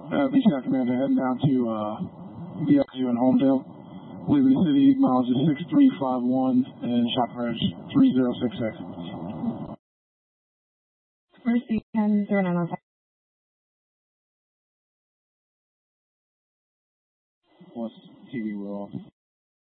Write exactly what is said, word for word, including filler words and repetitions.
Uh, B C I Commander heading down to uh, B X U in Homedale. Leaving the city, miles is six three five one and chauffeur is three zero six six. Mercy ten zero nine one five. Plus T V will off.